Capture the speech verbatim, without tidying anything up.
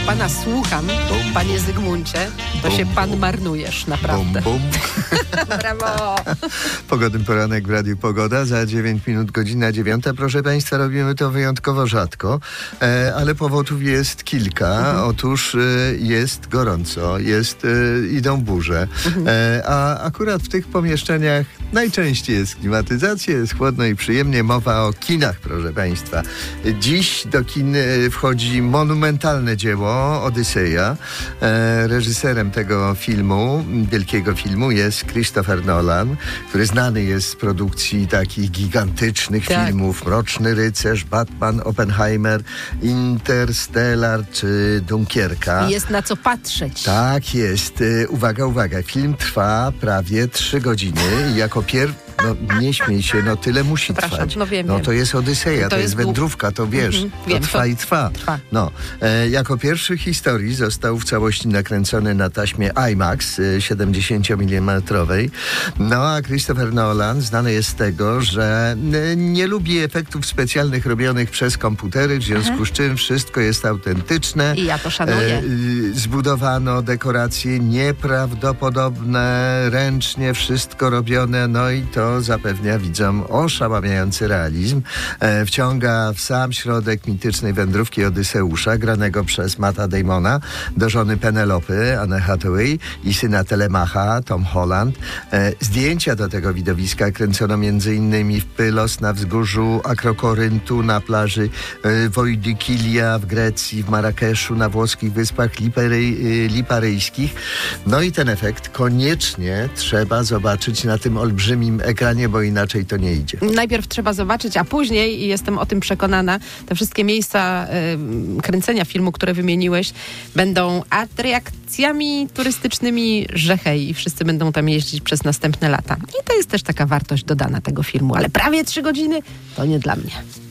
pana słucham, Bum, panie Zygmuncie, to bum, się pan bum. marnujesz, naprawdę. Bum, bum. Brawo! Pogodny poranek w Radiu Pogoda. Za dziewięć minut godzina dziewiąta. Proszę państwa, robimy to wyjątkowo rzadko, e, ale powodów jest kilka. Mhm. Otóż e, jest gorąco, jest, e, idą burze, Mhm. e, a akurat w tych pomieszczeniach najczęściej jest klimatyzacja, jest chłodno i przyjemnie. Mowa o kinach, proszę państwa. Dziś do kin e, wchodzi monumentalne dzieło Odyseja. E, reżyserem tego filmu, wielkiego filmu, jest Christopher Nolan, który znany jest z produkcji takich gigantycznych Tak. filmów: Mroczny Rycerz, Batman, Oppenheimer, Interstellar czy Dunkierka. Jest na co patrzeć. Tak jest. E, Uwaga, uwaga. Film trwa prawie trzy godziny i jako pierwszy... No nie śmiej się, no tyle musi Przepraszam, trwać. no wiem, No wiem. to jest Odyseja, To to, jest jest dłu- wędrówka, to wiesz. Mhm, to wiem, trwa to i trwa. trwa. No, e, jako pierwszy historii został w całości nakręcony na taśmie IMAX e, siedemdziesięciomilimetrowej. No a Christopher Nolan znany jest z tego, że e, nie lubi efektów specjalnych robionych przez komputery, w związku Aha. z czym wszystko jest autentyczne. I ja to szanuję. E, y, zbudowano dekoracje nieprawdopodobne, ręcznie wszystko robione, no i to zapewnia widzom oszałamiający realizm. E, wciąga w sam środek mitycznej wędrówki Odyseusza, granego przez Matta Damona, do żony Penelopy, Anne Hathaway, i syna Telemacha, Tom Holland. E, zdjęcia do tego widowiska kręcono między innymi w Pylos, na wzgórzu Akrokoryntu, na plaży e, Wojdykilia w Grecji, w Marrakeszu, na włoskich wyspach Lipery- y, Liparyjskich. No i ten efekt koniecznie trzeba zobaczyć na tym olbrzymim ekranie, bo inaczej to nie idzie. Najpierw trzeba zobaczyć, a później, i jestem o tym przekonana, te wszystkie miejsca y, kręcenia filmu, które wymieniłeś, będą atrakcjami turystycznymi, że hej, i wszyscy będą tam jeździć przez następne lata. I to jest też taka wartość dodana tego filmu, ale prawie trzy godziny to nie dla mnie.